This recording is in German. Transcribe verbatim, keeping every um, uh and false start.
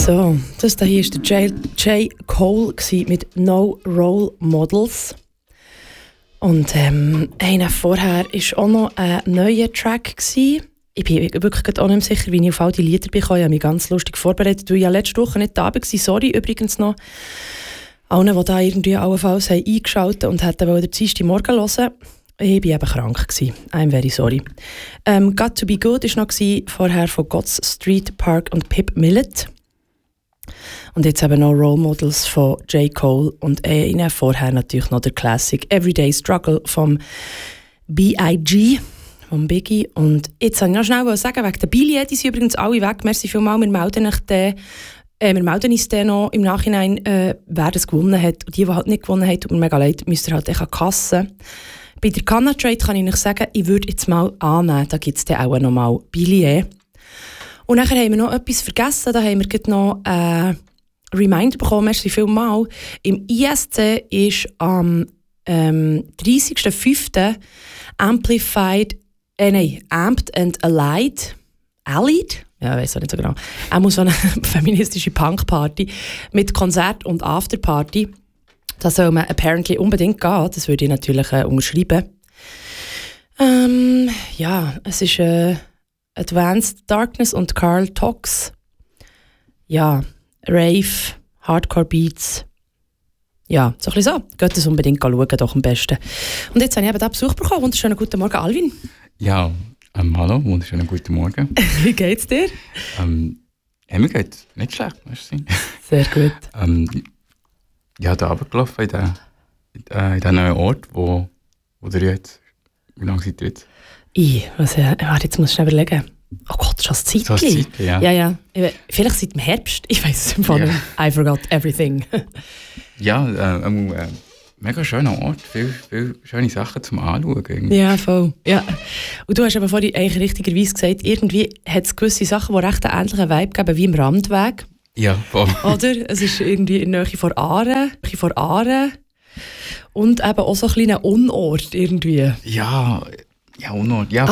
So, das hier war der J. J. Cole mit No Role Models. Und ähm, einer vorher war auch noch ein neuer Track. Gewesen. Ich bin wirklich auch nicht mehr sicher, wie ich auf all die Lieder bekomme. Ich habe mich ganz lustig vorbereitet, weil ich ja letzte Woche nicht da war. Sorry übrigens noch allen, die da irgendwie allenfalls haben eingeschaltet und hätten den Dienstag Morgen hören. Ich war eben krank. Gewesen. I'm very sorry. Ähm, Got to be Good war noch gewesen, vorher von God's Street Park und Pip Millet. Und jetzt eben noch Role Models von J. Cole und äh, vorher natürlich noch der Classic Everyday Struggle vom B I G, vom Biggie. Und jetzt wollte ich noch schnell sagen, wegen der Billionen, die sind übrigens alle weg. Merci vielmals, wir melden, den, äh, wir melden uns dann noch im Nachhinein, äh, wer das gewonnen hat. Und die, die halt nicht gewonnen haben, tut mir mega leid, müsst ihr halt echt an die Kasse. Bei der Canna Trade kann ich euch sagen, ich würde jetzt mal annehmen, da gibt es dann auch noch mal Billionen. Und nachher haben wir noch etwas vergessen, da haben wir gerade noch äh, Reminder bekommen, merci vielmals. Im I S C ist am ähm, dreißigsten fünften Amplified, äh, nein, Amped and Allied, Allied? Ja, ich weiß auch nicht so genau. Auch muss so eine feministische Punkparty mit Konzert und Afterparty. Da soll man apparently unbedingt gehen, das würde ich natürlich äh, unterschreiben. Ähm, ja, es ist äh, Advanced Darkness und Carl Tox. Ja, Rave, Hardcore Beats. Ja, so ein bisschen so. Geht das unbedingt schauen, doch am besten. Und jetzt habe ich eben da Besuch bekommen. Wunderschönen guten Morgen, Alvin. Ja, ähm, hallo, wunderschönen guten Morgen. Wie geht's dir? Ähm, ja, mir geht's nicht schlecht, merci. Sehr gut. ähm, ich habe da runtergelaufen in den, in den neuen Ort, wo, wo ihr jetzt, wie lange seid ihr jetzt? Ich, was, äh, warte, jetzt muss ich schnell überlegen. Oh Gott, schon ein Zeitchen. So ein Zeitchen, ja. Ja, ja. Vielleicht seit dem Herbst. Ich weiß es im Fall nicht. I forgot everything. Ja, äh, ähm, äh, mega schöner Ort. Viele viel schöne Sachen zum Anschauen. Irgendwie. Ja, voll. Ja. Und du hast aber vorhin eigentlich richtigerweise gesagt, irgendwie hat es gewisse Sachen, die recht einen ähnlichen Vibe geben, wie im Randweg. Ja, voll. Oder? Es ist irgendwie in der Nähe von Aaren. Von Aaren. Und eben auch so ein kleiner Unort irgendwie. Ja, ja, Unort. Ja,